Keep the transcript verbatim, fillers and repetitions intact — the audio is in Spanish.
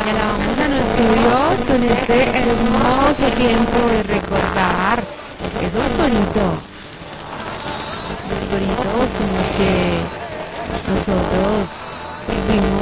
Y alabamos a nuestro Dios con este hermoso tiempo de recordar esos bonitos, esos bonitos con los que nosotros fuimos